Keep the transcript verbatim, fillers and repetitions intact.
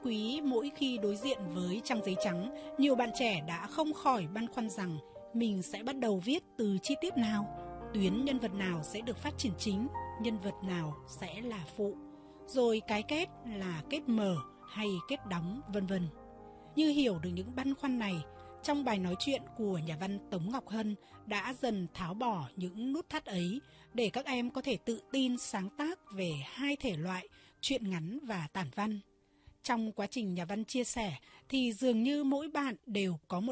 Quý mỗi khi đối diện với trang giấy trắng, nhiều bạn trẻ đã không khỏi băn khoăn rằng mình sẽ bắt đầu viết từ chi tiết nào, tuyến nhân vật nào sẽ được phát triển chính, nhân vật nào sẽ là phụ, rồi cái kết là kết mở hay kết đóng, vân vân. Như hiểu được những băn khoăn này, trong bài nói chuyện của nhà văn Tống Ngọc Hân đã dần tháo bỏ những nút thắt ấy để các em có thể tự tin sáng tác về hai thể loại truyện ngắn và tản văn. Trong quá trình nhà văn chia sẻ thì dường như mỗi bạn đều có một